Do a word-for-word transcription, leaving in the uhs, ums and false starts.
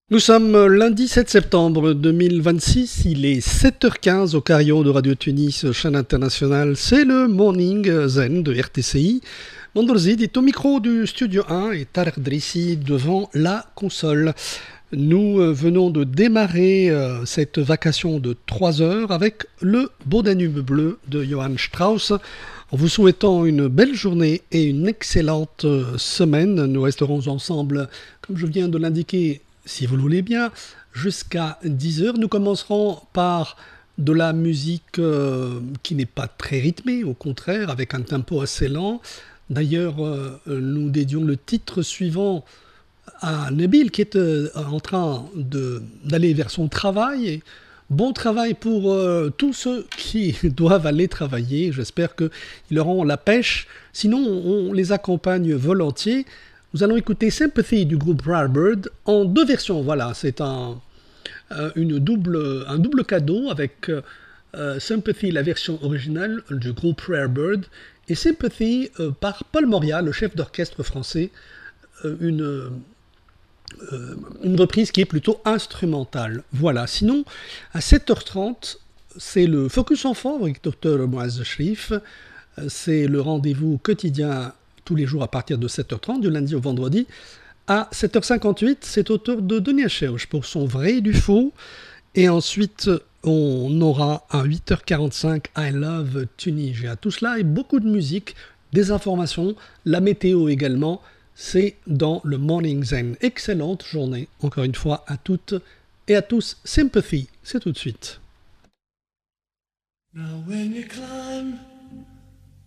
Nous sommes lundi sept septembre deux mille vingt-six, il est sept heures quinze au Carillon de Radio Tunis, chaîne internationale. C'est le Morning Zen de R T C I. Mandolzid est au micro du Studio un et Tarek Drissi devant la console. Nous venons de démarrer euh, cette vacation de trois heures avec le Beau Danube bleu de Johann Strauss. En vous souhaitant une belle journée et une excellente semaine, nous resterons ensemble, comme je viens de l'indiquer, si vous le voulez bien, jusqu'à dix heures. Nous commencerons par de la musique euh, qui n'est pas très rythmée, au contraire, avec un tempo assez lent. D'ailleurs, euh, nous dédions le titre suivant à Nabil, qui est euh, en train de, d'aller vers son travail. Et bon travail pour euh, tous ceux qui doivent aller travailler. J'espère qu'ils auront la pêche. Sinon, on les accompagne volontiers. Nous allons écouter Sympathy du groupe Rarebird en deux versions. Voilà, c'est un, euh, une double, un double cadeau avec euh, Sympathy, la version originale du groupe Rarebird, et Sympathy euh, par Paul Moria, le chef d'orchestre français, euh, une, euh, une reprise qui est plutôt instrumentale. Voilà, sinon, à sept heures trente, c'est le Focus Enfant avec Docteur Moaz Shrif. C'est le rendez-vous quotidien tous les jours à partir de sept heures trente, du lundi au vendredi. À sept heures cinquante-huit, c'est au tour de Denis Acherouch pour son vrai et du faux. Et ensuite, on aura à huit heures quarante-cinq I Love Tunisia. Tout cela et beaucoup de musique, des informations, la météo également. C'est dans le Morning Zen. Excellente journée, encore une fois, à toutes et à tous. Sympathy, c'est tout de suite. Now when you climb